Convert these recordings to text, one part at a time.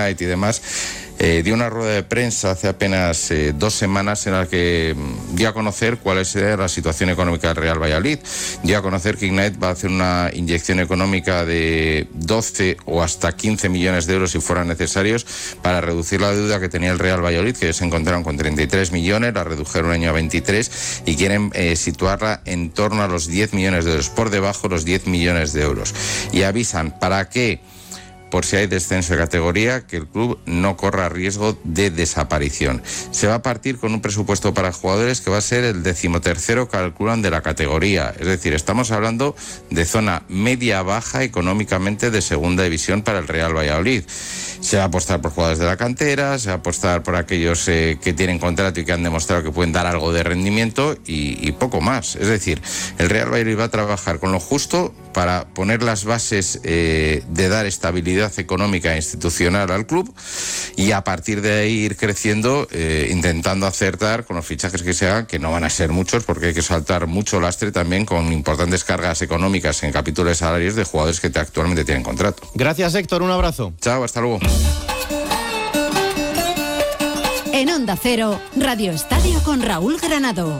Knight y demás, dio una rueda de prensa hace apenas 2 semanas en la que dio a conocer cuál es la situación económica del Real Valladolid. Dio a conocer que Knight va a hacer una inyección económica de 12 o hasta 15 millones de euros si fueran necesarios para reducir la deuda que tenía el Real Valladolid, que se encontraron con 33 millones, la redujeron un año a 23 y quieren situarla en torno a los 10 millones de euros, por debajo de los 10 millones de euros. Y avisan, ¿para qué? Por si hay descenso de categoría, que el club no corra riesgo de desaparición. Se va a partir con un presupuesto para jugadores que va a ser el 13º, calculan, de la categoría. Es decir, estamos hablando de zona media-baja económicamente de segunda división para el Real Valladolid. Se va a apostar por jugadores de la cantera, se va a apostar por aquellos que tienen contrato y que han demostrado que pueden dar algo de rendimiento y poco más. Es decir, el Real Valladolid va a trabajar con lo justo para poner las bases de dar estabilidad económica e institucional al club y a partir de ahí ir creciendo, intentando acertar con los fichajes que se hagan, que no van a ser muchos porque hay que saltar mucho lastre también con importantes cargas económicas en capítulos de salarios de jugadores que actualmente tienen contrato. Gracias, Héctor, un abrazo. Chao, hasta luego. En Onda Cero, Radio Estadio con Raúl Granado.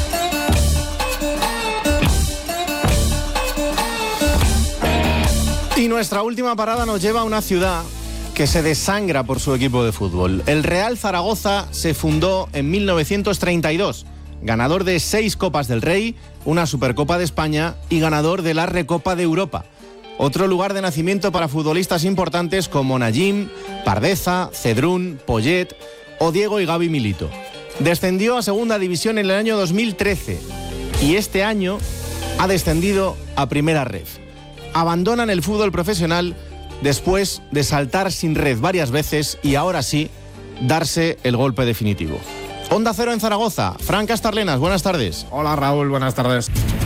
Y nuestra última parada nos lleva a una ciudad que se desangra por su equipo de fútbol. El Real Zaragoza se fundó en 1932, ganador de 6 Copas del Rey, una Supercopa de España y ganador de la Recopa de Europa. Otro lugar de nacimiento para futbolistas importantes como Najim, Pardeza, Cedrún, Poyet o Diego y Gaby Milito. Descendió a Segunda División en el año 2013 y este año ha descendido a Primera Ref. Abandonan el fútbol profesional después de saltar sin red varias veces y ahora sí darse el golpe definitivo. Onda Cero en Zaragoza. Fran Castarlenas, buenas tardes. Hola Raúl, buenas tardes.